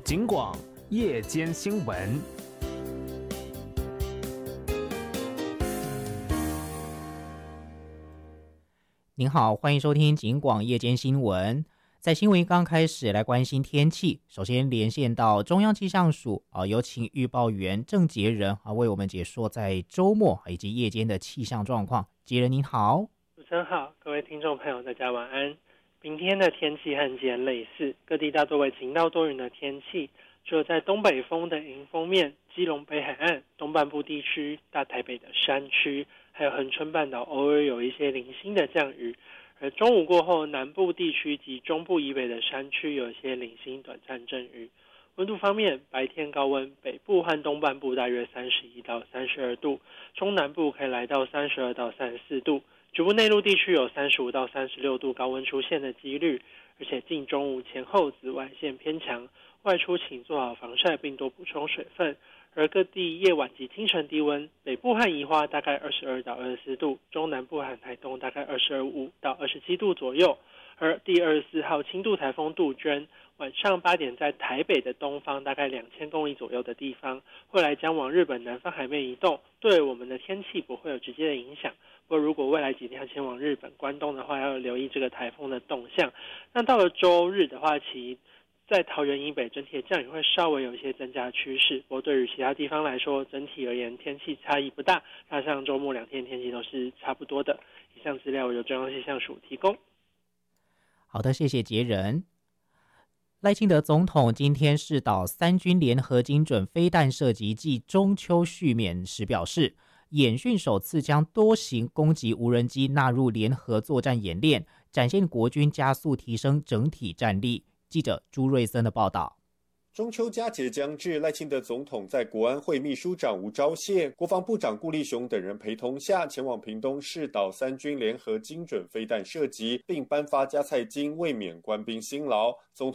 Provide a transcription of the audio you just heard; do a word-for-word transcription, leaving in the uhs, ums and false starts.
警广夜间新闻。 您好，欢迎收听警广夜间新闻。在新闻刚开始，来关心天气。首先连线到中央气象署啊，有请预报员郑杰仁啊，为我们解说在周末以及夜间的气象状况。杰仁您好。 主持人好，各位听众朋友大家晚安。明天的天气和今天类似，各地大多为晴到多云的天气，只有在东北风的迎风面、基隆北海岸、东半部地区、大台北的山区，还有恒春半岛偶尔有一些零星的降雨。而中午过后，南部地区及中部以北的山区有一些零星短暂阵雨。温度方面，白天高温，北部和东半部大约三十一到三十二度，中南部可以来到三十二到三十四度，局部内陆地区有三十五到三十六度高温出现的几率。而且近中午前后紫外线偏强，外出请做好防晒并多补充水分。而各地夜晚及清晨低温，北部和宜花大概二十二到二十四度，中南部和台东大概二十五到二十七度左右。而第二十四号轻度台风杜鹃晚上八点在台北的东方大概两千公里左右的地方，未来将往日本南方海面移动，对我们的天气不会有直接的影响。不过如果未来几天要前往日本关东的话，要留意这个台风的动向。那到了周日的话，其在桃园以北整体的降雨会稍微有一些增加的趋势，不过对于其他地方来说，整体而言天气差异不大，加上周末两天天气都是差不多的。以上资料由中央气象署提供。 好的，谢谢杰仁。赖清德总统今天视导三军联合精准飞弹射击暨中秋续勉时表示，演训首次将多型攻击无人机纳入联合作战演练，展现国军加速提升整体战力。记者朱瑞森的报道。 中秋佳节将至，赖清德总统在国安会秘书长吴钊燮、国防部长顾立雄等人陪同下，前往屏东视导三军联合精准飞弹射击，并颁发加菜金，慰勉官兵辛劳。总